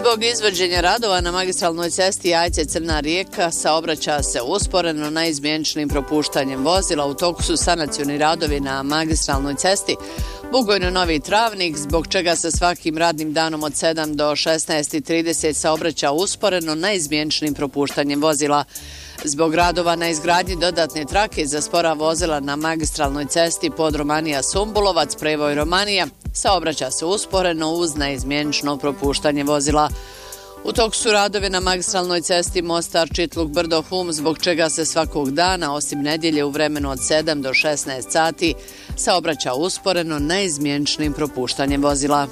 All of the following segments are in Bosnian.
Zbog izvođenja radova na magistralnoj cesti Jajce-Crna Rijeka saobraća se usporeno naizmjeničnim propuštanjem vozila. U toku su sanacioni radovi na magistralnoj cesti Bugojno-Novi Travnik, zbog čega se svakim radnim danom od 7 do 16:30 saobraća usporeno naizmjeničnim propuštanjem vozila. Zbog radova na izgradnji dodatne trake za spora vozila na magistralnoj cesti Podromanija-Sumbulovac, Prevoj-Romanija, saobraća se usporeno uz naizmjenično propuštanje vozila. U toku su radovi na magistralnoj cesti Mostar-Čitluk-Brdo-Hum, zbog čega se svakog dana, osim nedjelje u vremenu od 7 do 16 sati, saobraća usporeno naizmjeničnim propuštanjem vozila.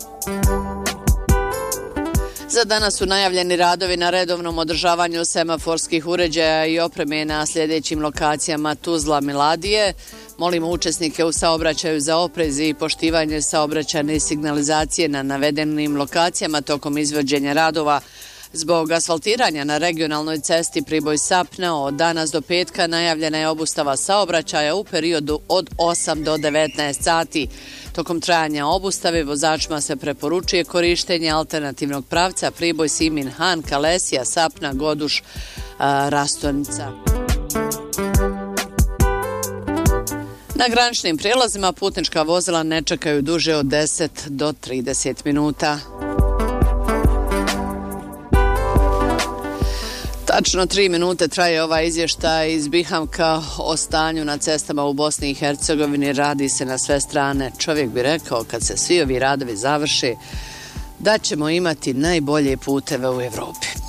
Za danas su najavljeni radovi na redovnom održavanju semaforskih uređaja i opreme na sljedećim lokacijama: Tuzla, Miladije. Molimo učesnike u saobraćaju za oprez i poštivanje saobraćajne signalizacije na navedenim lokacijama tokom izvođenja radova. Zbog asfaltiranja na regionalnoj cesti Priboj-Sapna od danas do petka najavljena je obustava saobraćaja u periodu od 8 do 19 sati. Tokom trajanja obustave vozačima se preporučuje korištenje alternativnog pravca Priboj-Simin-Han, Kalesija, Sapna, Goduš, Rastonica. Na graničnim prijelazima putnička vozila ne čekaju duže od 10 do 30 minuta. Tačno 3 minute traje ovaj izvještaj iz Bihamka o stanju na cestama u Bosni i Hercegovini. Radi se na sve strane. Čovjek bi rekao, kad se svi ovi radovi završe, da ćemo imati najbolje puteve u Europi.